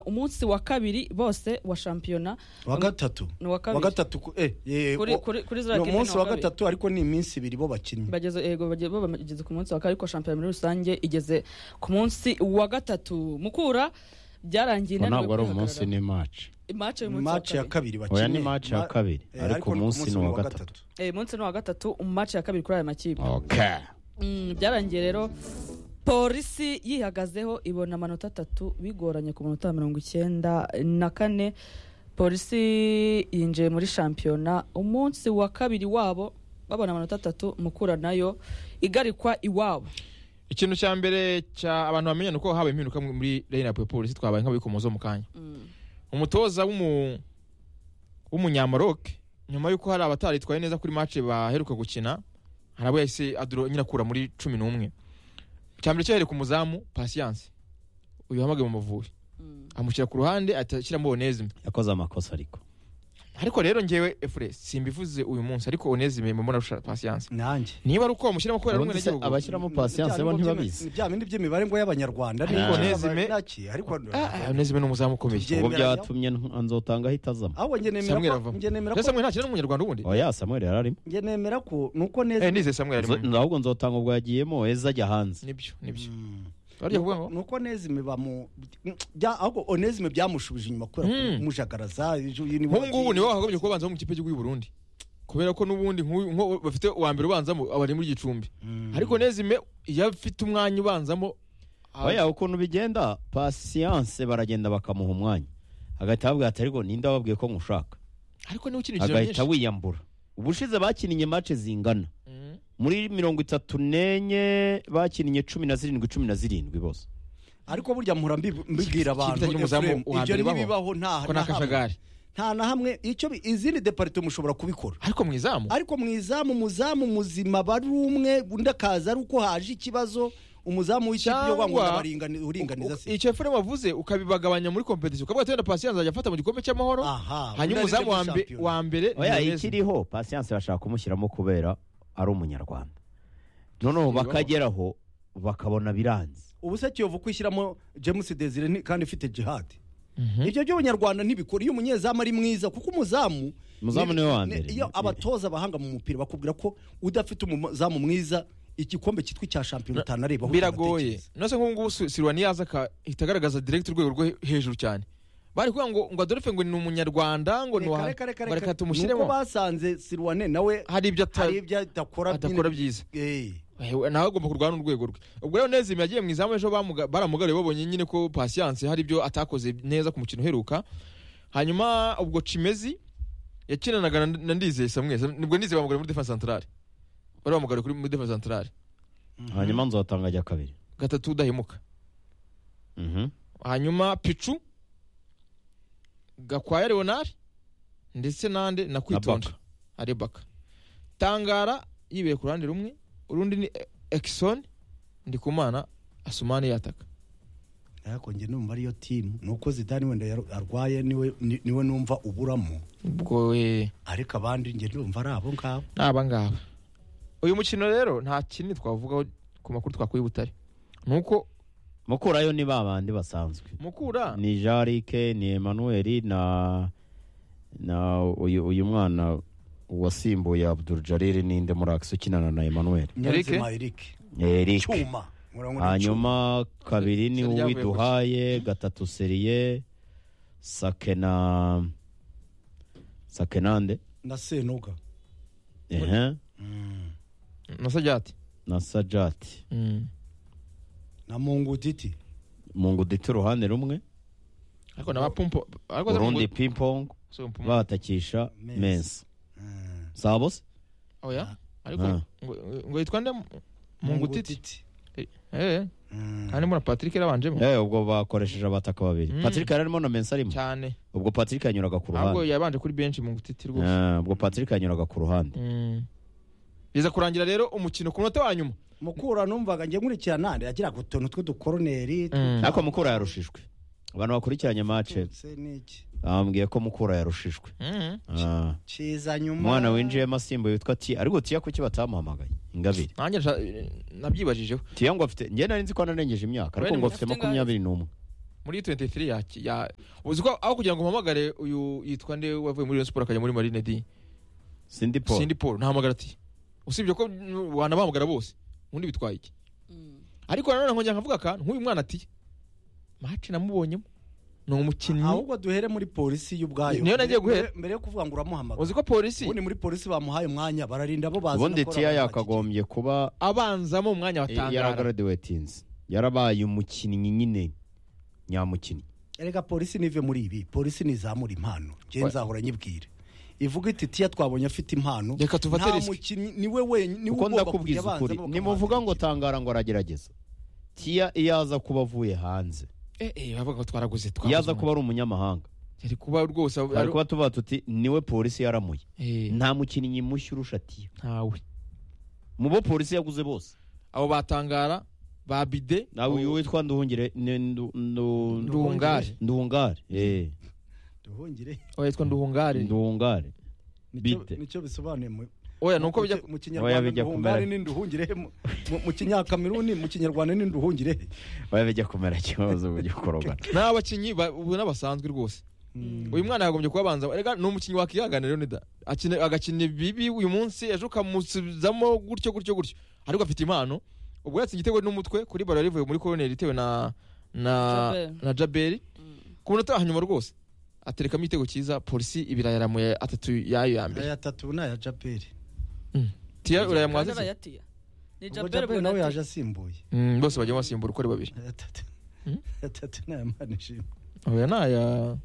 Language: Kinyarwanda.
umunsi wa kabiri bose wa shampiyona wa gatatu kuri zira no munsi wa gatatu ariko ni iminsi ibiri bo bakinnye bageze ku munsi wa kabiri ko shampiyona muri rusange igeze ku munsi wa gatatu. Mukura byarangiye ntabwo ari umunsi ni match ya kabiri bakinnye. Oya ni match ya kabiri ariko umunsi ni wa gatatu. Umunsi ni wa gatatu match ya kabiri kuri aya makipe. Okay. Byarangiye rero polisi yihagazeho ibona amanota 3 bigoranye ku manota 94. Polisi yinjiye muri shampiyona umunsi wa kabiri wabo babona amanota 3. Mukura nayo igarikwa iwabo. Ikintu cya mbere cya abantu bamenya nuko habaye impinduka muri line-up ya polisi twabaye nk'abikomozo mu kanya. Umutoza w'umunyamaroc nyuma yuko hari abatari twaye neza kuri match baheruka gukina harabo yahise nyirakura muri 11. Cyambere cyahere ku muzamu Patience uyu hamage mu Mavubi amushyira ku ruhande atashyiramo Onesime yakoze amakosa ariko rero ngewe Efre simbivuze uyu munsi ariko Onesime mbona rusha Patience nanjye niba ari uko bamushyiramo kubera rumwe n'gihugu abashyiramo Patience bo ntibabizi bya bindi by'imibare ngo y'abanyarwanda ariko Onesime Onesime n'umuzamu ukomeye ubwo byatumye anzotanga hitazamo aho nge nemera ko Samuel nta kintu n'umunyarwanda ubundi oya Samuel yararimo nge nemera ko nuko neza nize Samuel yarimo ahubwo nzotanga ubwo yagiyemo eza ajya hanze nibyo barya kuvuga ngo nuko Onesime ahubwo Onesime byamushubije inyuma kubera kumujagaraza ngubu niwe wakagombye kuba banza mu kipe cy'u Burundi kubera ko nubundi nko bafite uwa mbere ubanzamo abari muri Gicumbi ariko Onesime yafite umwanya ubanzamo oya ukuntu bigenda Patience baragenda bakamuha umwanya agahita ababwira ati ariko ninde wababwiye ko ngushaka ariko niwe ukinije agahita wiyambura ubushize bakinnye match zingana muri 34 bakinnye 17 bose ariko burya mpura mbibwira abantu ibyo nibibaho nta na hamwe icyo izindi departement mushobora kubikora ariko mwizamu muzamu muzima bari umwe undi akaza ari uko haje ikibazo umuzamu w'ikipe yo kwangura uringaniza se icyo Efre wavuze ukabibagabanya muri competition ukavuga ati Patience azajya afata mu gikombe cy'amahoro hanyuma umuzamu wa mbere oya ikiriho Patience bashaka kumushyiramo kubera ari umunyarwanda noneho bakageraho bakabona biranze ubu se Kiyovu kwishyiramo James Desire kandi ufite jihad ibyo by'abanyarwanda ntibikora iyo umunyezamu ari mwiza kuko umuzamu niwe wa mbere iyo abatoza bahanga mu mupira bakubwira ko udafite umuzamu mwiza igikombe cyitwa cya shampiyona utanareba biragoye nose nk'ubu Sirwani yaza itagaragaza direct urwego rwo hejuru cyane bari kuvuga ngo Adolphe ngo ni umunyarwanda ngo ni bareka tumushyiremo nuko basanze Sirwane nawe hari ibyo adakora byiza nawe agomba kurwana urwego rwe ubwo rero Onesime yagiye mu izamu ejo baramugariye babonye nyine ko Patience hari ibyo atakoze neza ku mukino uheruka hanyuma ubwo Chimezi yakinanaga na Ndizeye Samuel nibwo Ndizeye bamugariye muri defense centrale bari bamugariye kuri muri defense centrale hanyuma nzotanga ajya kabiri gatatu udahemuka hanyuma Pichu Gakwaya Leonard ndetse nande na Kwitonda Arebaka Tangara yibeye ku ruhande rumwe urundi ni Exxon Ndikumana Asumani yataka ariko nge numva ariyo team nuko Zidane wenda arwaye niwe numva uburamo ubwo ariko abandi nge numva ari abo ngabo n'abangaba uyu mukino rero nta kintu twavugaho ku makuru twakuye Butare nuko Mukura yo ni babandi basanzwe Mukura ni Jarike ni Emmanuel na uyu mwana wasimbuye Abdul Jalil ninde muri Axe ukinana na Emmanuel Eric Chuma hanyuma kabiri ni Uwiduhaye gatatu Serie Sakenande na Senoga na Sajati na Mungu Diti uruhande rumwe ariko na bapumpo ariko urundi ping-pong batakisha Mensa sabose oya ariko ngo yitwa nde Mungu Diti kandi muri Patrick yabanjemo ubwo bakoresheje abataka babiri Patrick yarimo na Mensa arimo cyane ubwo Patrick yanyuraga ku ruhande ahubwo yabanje kuri bench Mungu Diti rwose ubwo Patrick yanyuraga ku ruhande biza kurangira rero umukino ku munota wa nyuma Mukura numvaga nge nkurikirana yagira gutontu tw'udukoroneri ariko Mukura yarushijwe abantu bakurikiranye match bambwiye ko Mukura yarushijwe ciza nyuma umwana winjiyemo asimbuye witwa Tia ariko Tia kuki batamuhamagaye Ingabire nanjye nabyibajijeho Tia ngo afite nge nari nzi ko anarengeje imyaka ariko ngo afite 21 muri 23 ya uzi ko aho kugira ngo mpamagare uyu yitwa nde wavuye muri Rayon Sport akajya muri Marine D Cindy Paul ntahamagara ati usibye ko wanabahamagara bose undi bitwaye iki ariko nanone nkongera nkavuga akantu nk'uyu mwana ati match namubonyemo ni umukinnyi ahubwo duhere muri polisi y'ubwayo niyo nagiye guhera mbere yo kuvuga ngo uramuhamagara uzi ko polisi ubundi muri polisi bamuhaye umwanya bararinda bo baza ubundi Tia yakagombye kuba abanzamo umwanya watangara yaragraduatinze yarabaye umukinnyi nyine nyamukinnyi erega polisi nive muri ibi polisi nizamura impano genza ahora nyibwire ivuga iti Tia twabonye afite impano nta mukinnyi niwe wenyine uko ndakubwiza ukuri nimuvuga ngo tangara ngo aragerageza Tia iyaza kuba avuye hanze bavuga ko twaraguze yaza kuba ari umunyamahanga yari kuba rwose ari kuba tuvuga tuti niwe polisi yaramuye nta mukinnyi mushya urusha Tia ntawe mu bo polisi yaguze bose abo batangara ba bide nawe uyu witwa Nduhungire Nduhungare Nduhungire yitwa Nduhungare bide nicyo bisobanuye oya nuko bijya mu Kinyarwanda Nduhungare ni Nduhungire mu Kinyakameruni mu Kinyarwanda ni Nduhungire oya bijya kumera kibazo bujye korogana n'abakinyi ubona basanzwe rwose uyu mwana yagombye kubabanza erega ni umukinyi wakihaganira Leonida agakina bibi uyu munsi ejo kamusubizamo gutyo ariko afite impano ubwo yatsinze igitego n'umutwe kuri baro rivuye muri corner itewe na Jaberi ku munota hanyuma rwose aterekamo igitego cyiza polisi ibirayaramuye atatu yayo yambere atatu na ya Jaberi Tia urayamwaza ni Jaberi nawe yaje asimbuye bose bagiye basimbura uko ari babiri atatu na ya Manishimwe oya naya